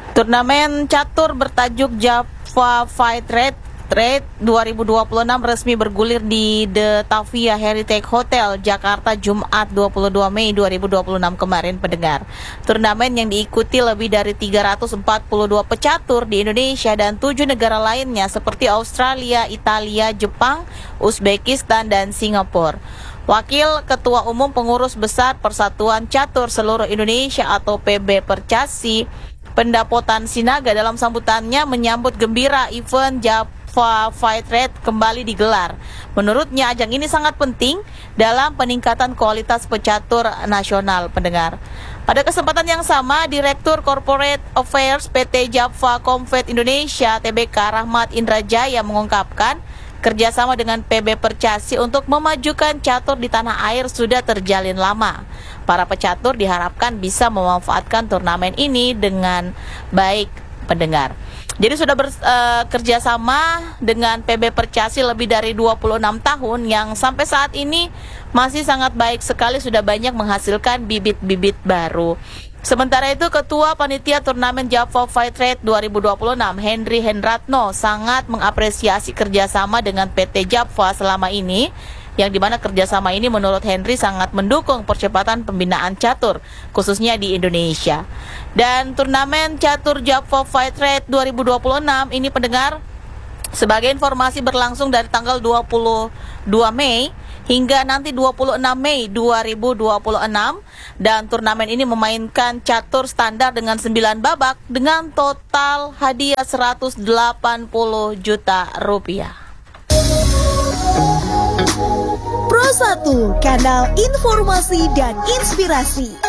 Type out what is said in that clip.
Turnamen catur bertajuk Java Fight Trade 2026 resmi bergulir di The Tavia Heritage Hotel, Jakarta, Jumat 22 Mei 2026 kemarin, pendengar. Turnamen yang diikuti lebih dari 342 pecatur di Indonesia dan 7 negara lainnya seperti Australia, Italia, Jepang, Uzbekistan, dan Singapura. Wakil Ketua Umum Pengurus Besar Persatuan Catur Seluruh Indonesia atau PB Percasi, Pendapotan Sinaga, dalam sambutannya menyambut gembira event Java Fight Trade kembali digelar. Menurutnya ajang ini sangat penting dalam peningkatan kualitas pecatur nasional, pendengar. Pada kesempatan yang sama, Direktur Corporate Affairs PT Java Comfort Indonesia (TBK) Rahmat Indrajaya mengungkapkan kerjasama dengan PB Percasi untuk memajukan catur di tanah air sudah terjalin lama. Para pecatur diharapkan bisa memanfaatkan turnamen ini dengan baik, pendengar. Jadi sudah bekerjasama dengan PB Percasi lebih dari 26 tahun yang sampai saat ini masih sangat baik sekali, sudah banyak menghasilkan bibit-bibit baru. Sementara itu, Ketua Panitia Turnamen Java Fight Trade 2026, Henry Hendratno, sangat mengapresiasi kerjasama dengan PT Java selama ini, yang dimana kerjasama ini menurut Henry sangat mendukung percepatan pembinaan catur, khususnya di Indonesia. Dan turnamen catur Java Fight Trade 2026 ini, pendengar, sebagai informasi berlangsung dari tanggal 22 Mei hingga nanti 26 Mei 2026, dan turnamen ini memainkan catur standar dengan 9 babak dengan total hadiah 180 juta rupiah. Pro 1, kanal informasi dan inspirasi.